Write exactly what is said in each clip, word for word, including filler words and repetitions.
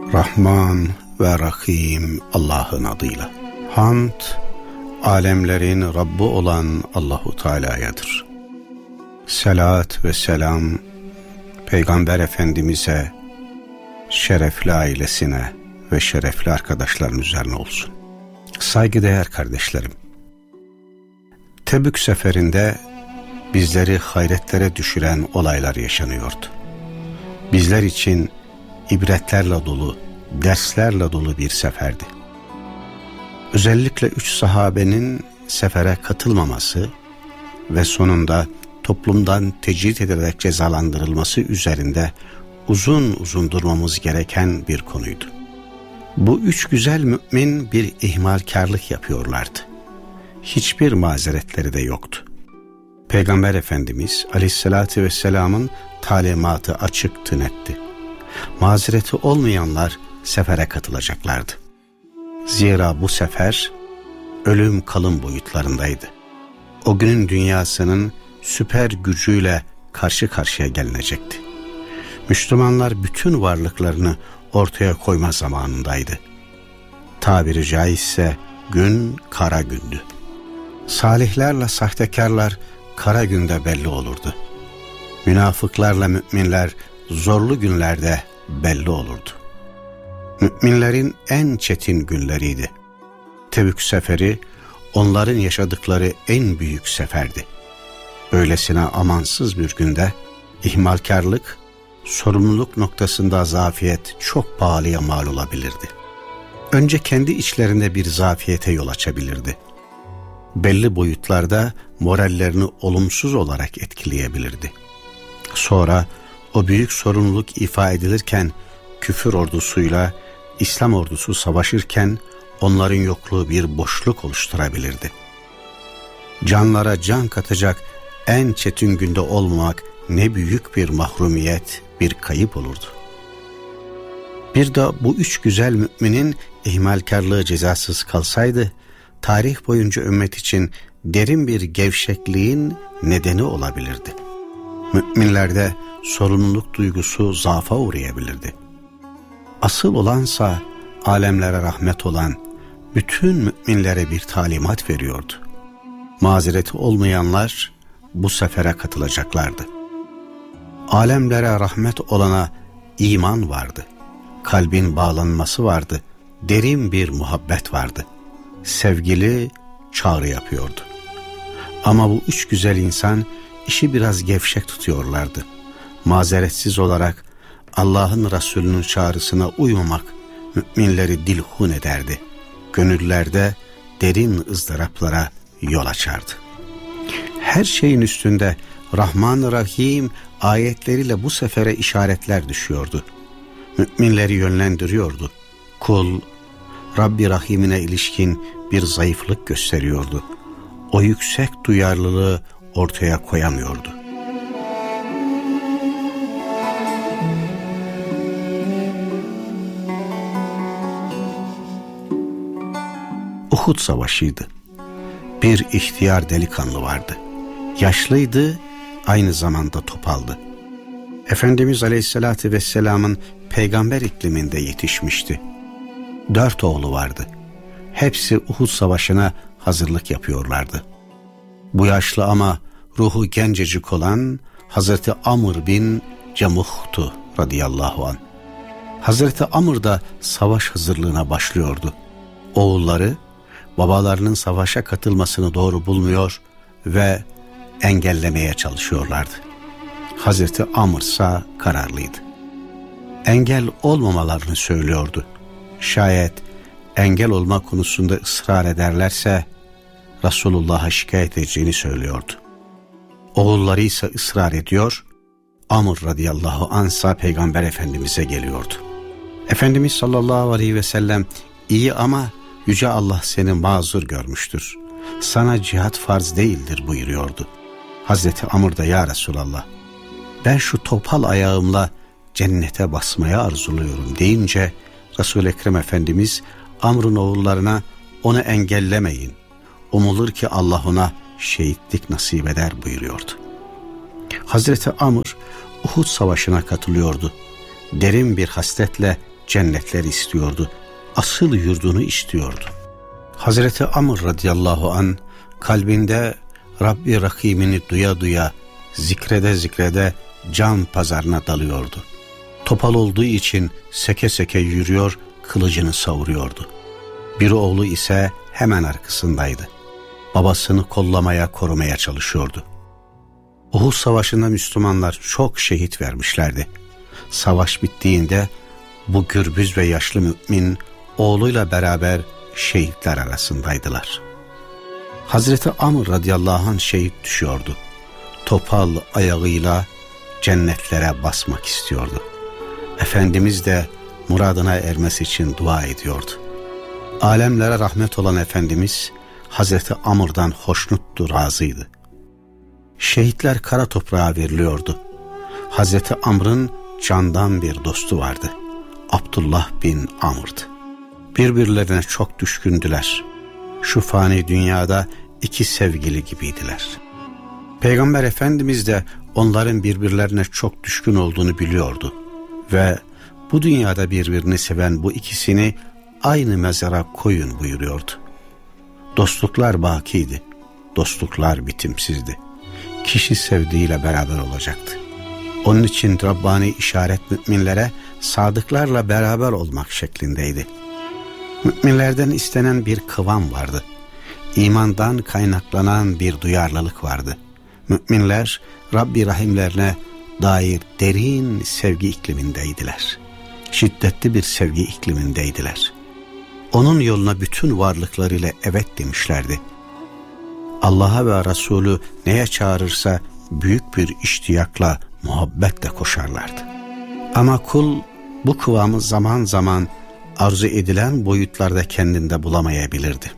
Rahman ve Rahim Allah'ın adıyla. Hamd, alemlerin Rabbi olan Allahu Teala'yadır. Selat ve selam Peygamber Efendimiz'e, şerefli ailesine ve şerefli arkadaşların üzerine olsun. Saygıdeğer kardeşlerim, Tebük seferinde bizleri hayretlere düşüren olaylar yaşanıyordu. Bizler için ibretlerle dolu, derslerle dolu bir seferdi. Özellikle üç sahabenin sefere katılmaması ve sonunda toplumdan tecrit edilerek cezalandırılması üzerinde uzun uzun durmamız gereken bir konuydu. Bu üç güzel mümin bir ihmalkarlık yapıyorlardı. Hiçbir mazeretleri de yoktu. Peygamber Efendimiz Aleyhisselatü Vesselam'ın talimatı açıktı, netti. Mazereti olmayanlar sefere katılacaklardı. Zira bu sefer ölüm kalım boyutlarındaydı. O günün dünyasının süper gücüyle karşı karşıya gelinecekti. Müslümanlar bütün varlıklarını ortaya koyma zamanındaydı. Tabiri caizse gün kara gündü. Salihlerle sahtekarlar kara günde belli olurdu. Münafıklarla müminler zorlu günlerde belli olurdu. Müminlerin en çetin günleriydi. Tebük seferi onların yaşadıkları en büyük seferdi. Öylesine amansız bir günde ihmalkarlık, sorumluluk noktasında zafiyet çok pahalıya mal olabilirdi. Önce kendi içlerinde bir zafiyete yol açabilirdi. Belli boyutlarda morallerini olumsuz olarak etkileyebilirdi. Sonra o büyük sorumluluk ifa edilirken küfür ordusuyla İslam ordusu savaşırken onların yokluğu bir boşluk oluşturabilirdi. Canlara can katacak en çetin günde olmamak ne büyük bir mahrumiyet, bir kayıp olurdu. Bir de bu üç güzel müminin ihmalkarlığı cezasız kalsaydı, tarih boyunca ümmet için derin bir gevşekliğin nedeni olabilirdi. Müminlerde sorumluluk duygusu zaafa uğrayabilirdi. Asıl olansa alemlere rahmet olan bütün müminlere bir talimat veriyordu. Mazereti olmayanlar bu sefere katılacaklardı. Alemlere rahmet olana iman vardı. Kalbin bağlanması vardı. Derin bir muhabbet vardı. Sevgili çağrı yapıyordu. Ama bu üç güzel insan işi biraz gevşek tutuyorlardı. Mazeretsiz olarak Allah'ın Resulü'nün çağrısına uymamak müminleri dilhun ederdi. Gönüllerde derin ızdıraplara yol açardı. Her şeyin üstünde Rahman Rahim ayetleriyle bu sefere işaretler düşüyordu. Müminleri yönlendiriyordu. Kul, Rabbi Rahim'ine ilişkin bir zayıflık gösteriyordu. O yüksek duyarlılığı ortaya koyamıyordu. Uhud Savaşı'ydı. Bir ihtiyar delikanlı vardı. Yaşlıydı, aynı zamanda topaldı. Efendimiz Aleyhisselatü Vesselam'ın peygamber ikliminde yetişmişti. Dört oğlu vardı. Hepsi Uhud Savaşı'na hazırlık yapıyorlardı. Bu yaşlı ama ruhu gencecik olan Hazreti Amr bin Cemuh'tu radıyallahu anh. Hazreti Amr da savaş hazırlığına başlıyordu. Oğulları babalarının savaşa katılmasını doğru bulmuyor ve engellemeye çalışıyorlardı. Hazreti Amr ise kararlıydı. Engel olmamalarını söylüyordu. Şayet engel olma konusunda ısrar ederlerse Resulullah'a şikayet edeceğini söylüyordu. Oğulları ise ısrar ediyor, Amr radıyallahu anh ise Peygamber Efendimiz'e geliyordu. Efendimiz sallallahu aleyhi ve sellem, iyi ama Yüce Allah seni mazur görmüştür. Sana cihat farz değildir buyuruyordu. Hazreti Amr da, ya Resulallah, ben şu topal ayağımla cennete basmaya arzuluyorum deyince Resul-i Ekrem Efendimiz Amr'ın oğullarına onu engellemeyin. Umulur ki Allah ona şehitlik nasip eder buyuruyordu. Hazreti Amr Uhud Savaşı'na katılıyordu. Derin bir hasretle cennetleri istiyordu. Asıl yurdunu istiyordu. Hazreti Amr radıyallahu an kalbinde Rabbi Rahim'ini duya duya, zikrede zikrede can pazarına dalıyordu. Topal olduğu için seke seke yürüyor, kılıcını savuruyordu. Bir oğlu ise hemen arkasındaydı. Babasını kollamaya, korumaya çalışıyordu. Uhud Savaşı'nda Müslümanlar çok şehit vermişlerdi. Savaş bittiğinde bu gürbüz ve yaşlı mümin oğluyla beraber şehitler arasındaydılar. Hazreti Amr radıyallahu anh şehit düşüyordu. Topal ayağıyla cennetlere basmak istiyordu. Efendimiz de muradına ermesi için dua ediyordu. Alemlere rahmet olan Efendimiz Hazreti Amr'dan hoşnuttu, razıydı. Şehitler kara toprağa veriliyordu. Hazreti Amr'ın candan bir dostu vardı. Abdullah bin Amr'dı. Birbirlerine çok düşkündüler. Şu fani dünyada iki sevgili gibiydiler. Peygamber Efendimiz de onların birbirlerine çok düşkün olduğunu biliyordu. Ve bu dünyada birbirini seven bu ikisini aynı mezara koyun buyuruyordu. Dostluklar bakiydi. Dostluklar bitimsizdi. Kişi sevdiğiyle beraber olacaktı. Onun için Rabbani işaret müminlere sadıklarla beraber olmak şeklindeydi. Müminlerden istenen bir kıvam vardı. İmandan kaynaklanan bir duyarlılık vardı. Müminler Rabbi Rahimlerine dair derin sevgi iklimindeydiler. Şiddetli bir sevgi iklimindeydiler. Onun yoluna bütün varlıklarıyla evet demişlerdi. Allah'a ve Resulü neye çağırırsa büyük bir iştiyakla, muhabbetle koşarlardı. Ama kul bu kıvamı zaman zaman arzu edilen boyutlarda kendinde bulamayabilirdi.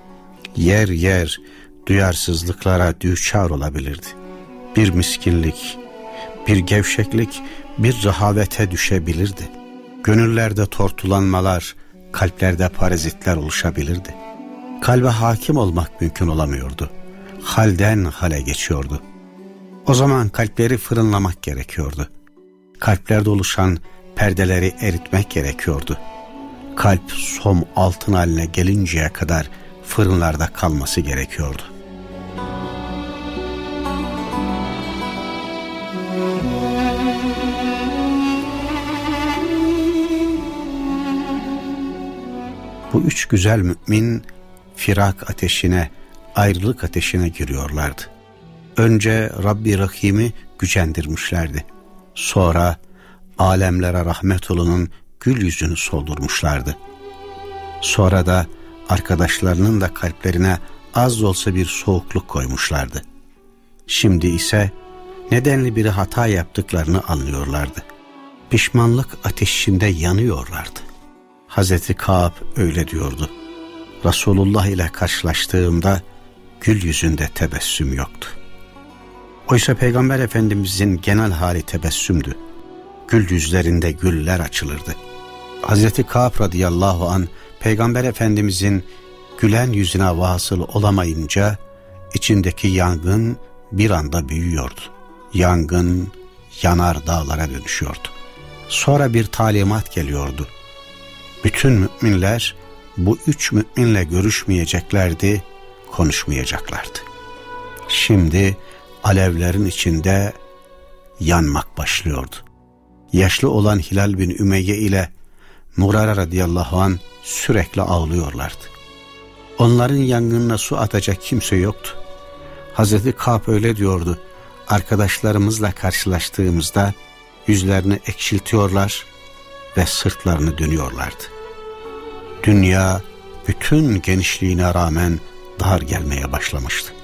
Yer yer duyarsızlıklara düçar olabilirdi. Bir miskinlik, bir gevşeklik, bir rehavete düşebilirdi. Gönüllerde tortulanmalar, kalplerde parazitler oluşabilirdi. Kalbe hakim olmak mümkün olamıyordu. Halden hale geçiyordu. O zaman kalpleri fırınlamak gerekiyordu. Kalplerde oluşan perdeleri eritmek gerekiyordu. Kalp som altın haline gelinceye kadar fırınlarda kalması gerekiyordu. Bu üç güzel mümin firak ateşine, ayrılık ateşine giriyorlardı. Önce Rabbi Rahim'i gücendirmişlerdi. Sonra alemlere rahmet olanın gül yüzünü soldurmuşlardı. Sonra da arkadaşlarının da kalplerine az da olsa bir soğukluk koymuşlardı. Şimdi ise nedenli bir hata yaptıklarını anlıyorlardı. Pişmanlık ateşinde yanıyorlardı. Hazreti Kâb öyle diyordu. Resulullah ile karşılaştığımda gül yüzünde tebessüm yoktu. Oysa Peygamber Efendimizin genel hali tebessümdü. Gül yüzlerinde güller açılırdı. Hazreti Kâb radıyallahu an Peygamber Efendimizin gülen yüzüne vasıl olamayınca içindeki yangın bir anda büyüyordu. Yangın yanar dağlara dönüşüyordu. Sonra bir talimat geliyordu. Bütün müminler bu üç müminle görüşmeyeceklerdi, konuşmayacaklardı. Şimdi alevlerin içinde yanmak başlıyordu. Yaşlı olan Hilal bin Ümeyye ile Murara radıyallahu anh sürekli ağlıyorlardı. Onların yangınına su atacak kimse yoktu. Hazreti Kâb öyle diyordu. Arkadaşlarımızla karşılaştığımızda yüzlerini ekşiltiyorlar ve sırtlarını dönüyorlardı. Dünya bütün genişliğine rağmen dar gelmeye başlamıştı.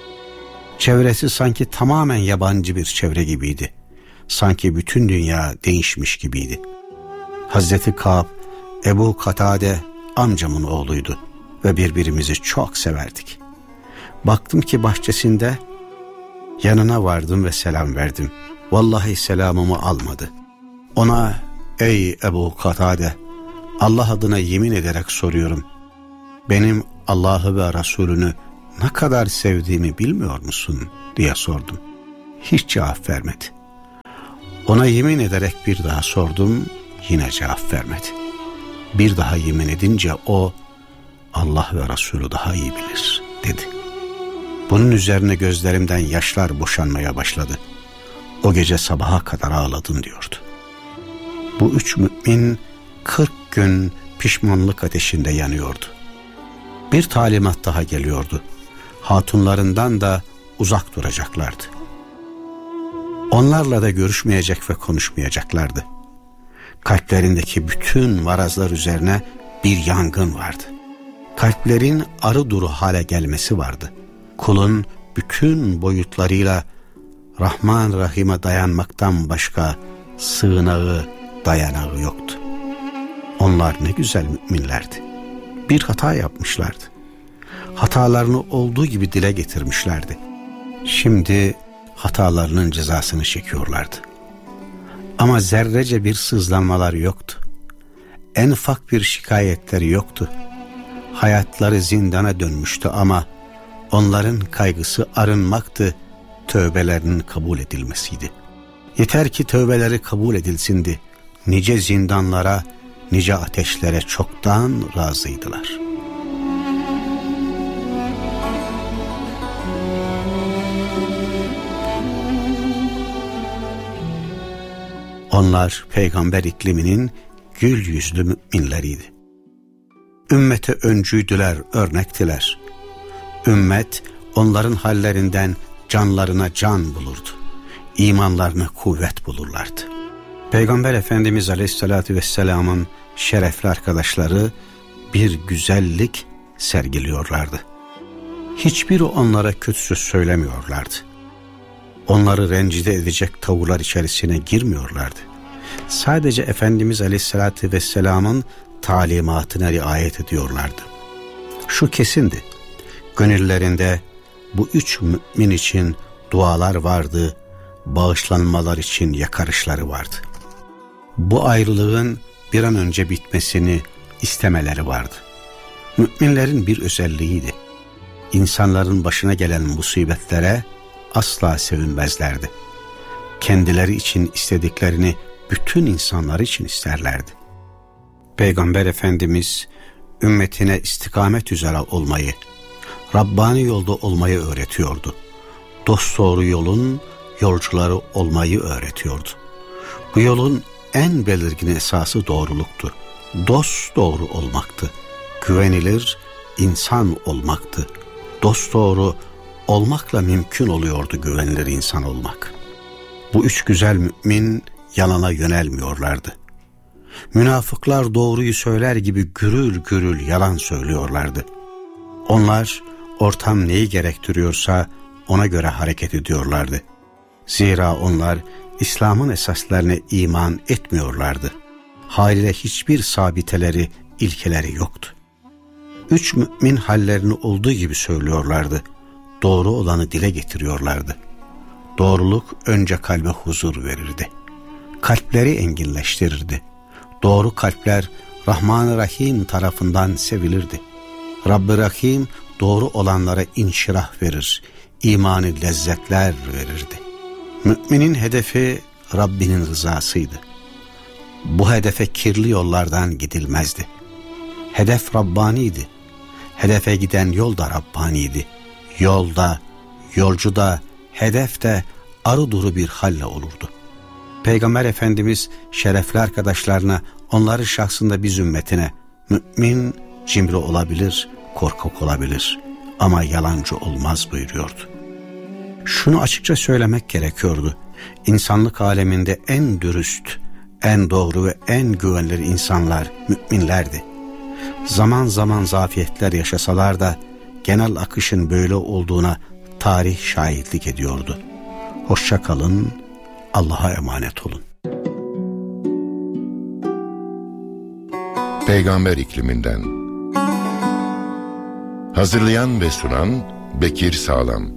Çevresi sanki tamamen yabancı bir çevre gibiydi. Sanki bütün dünya değişmiş gibiydi. Hazreti Kâb, Ebu Katade amcamın oğluydu ve birbirimizi çok severdik. Baktım ki bahçesinde, yanına vardım ve selam verdim. Vallahi selamımı almadı. Ona, ey Ebu Katade, Allah adına yemin ederek soruyorum. Benim Allah'ı ve Resulünü ne kadar sevdiğimi bilmiyor musun diye sordum. Hiç cevap vermedi. Ona yemin ederek bir daha sordum. yine cevap vermedi. Bir daha yemin edince o, Allah ve Resulü daha iyi bilir dedi. Bunun üzerine gözlerimden yaşlar boşanmaya başladı. O gece sabaha kadar ağladım diyordu. Bu üç mümin kırk gün pişmanlık ateşinde yanıyordu. Bir talimat daha geliyordu. Hatunlarından da uzak duracaklardı. Onlarla da görüşmeyecek ve konuşmayacaklardı. Kalplerindeki bütün varazlar üzerine bir yangın vardı. Kalplerin arı duru hale gelmesi vardı. Kulun bütün boyutlarıyla Rahman Rahim'e dayanmaktan başka sığınağı, dayanağı yoktu. Onlar ne güzel müminlerdi. Bir hata yapmışlardı. Hatalarını olduğu gibi dile getirmişlerdi. Şimdi hatalarının cezasını çekiyorlardı. Ama zerrece bir sızlanmalar yoktu. En ufak bir şikayetleri yoktu. Hayatları zindana dönmüştü ama onların kaygısı arınmaktı, tövbelerinin kabul edilmesiydi. Yeter ki tövbeleri kabul edilsindi. Nice zindanlara, nice ateşlere çoktan razıydılar. Onlar peygamber ikliminin gül yüzlü müminleriydi. Ümmete öncüydüler, örnektiler. Ümmet onların hallerinden canlarına can bulurdu. İmanlarına kuvvet bulurlardı. Peygamber Efendimiz Aleyhisselatü Vesselam'ın şerefli arkadaşları bir güzellik sergiliyorlardı. Hiçbiri onlara kötü söz söylemiyorlardı. Onları rencide edecek tavırlar içerisine girmiyorlardı. Sadece Efendimiz Aleyhisselatü Vesselam'ın talimatına riayet ediyorlardı. Şu kesindi, gönüllerinde bu üç mümin için dualar vardı, bağışlanmalar için yakarışları vardı. Bu ayrılığın bir an önce bitmesini istemeleri vardı. Müminlerin bir özelliğiydi. İnsanların başına gelen musibetlere asla sevinmezlerdi. Kendileri için istediklerini bütün insanlar için isterlerdi. Peygamber Efendimiz ümmetine istikamet üzere olmayı, Rabbani yolda olmayı öğretiyordu. Dosdoğru yolun yolcuları olmayı öğretiyordu. Bu yolun en belirgin esası doğruluktu. Dosdoğru olmaktı. Güvenilir insan olmaktı. Dosdoğru olmakla mümkün oluyordu güvenilir insan olmak. Bu üç güzel mümin yalana yönelmiyorlardı. Münafıklar doğruyu söyler gibi gürül gürül yalan söylüyorlardı. Onlar ortam neyi gerektiriyorsa ona göre hareket ediyorlardı. Zira onlar İslam'ın esaslarına iman etmiyorlardı. Haliyle hiçbir sabiteleri, ilkeleri yoktu. Üç mümin hallerini olduğu gibi söylüyorlardı. Doğru olanı dile getiriyorlardı. Doğruluk önce kalbe huzur verirdi. Kalpleri enginleştirirdi. Doğru kalpler Rahman-ı Rahim tarafından sevilirdi. Rabb-i Rahim doğru olanlara inşirah verir, imanı lezzetler verirdi. Müminin hedefi Rabbinin rızasıydı. Bu hedefe kirli yollardan gidilmezdi. Hedef Rabbaniydi. Hedefe giden yol da Rabbaniydi. Yolda, yolcu da, hedef de arı duru bir halle olurdu. Peygamber Efendimiz şerefli arkadaşlarına, onları şahsında biz ümmetine, mümin cimri olabilir, korkak olabilir ama yalancı olmaz buyuruyordu. Şunu açıkça söylemek gerekiyordu. İnsanlık aleminde en dürüst, en doğru ve en güvenilir insanlar müminlerdi. Zaman zaman zafiyetler yaşasalar da genel akışın böyle olduğuna tarih şahitlik ediyordu. Hoşça kalın, Allah'a emanet olun. Peygamber ikliminden. Hazırlayan ve sunan Bekir Sağlam.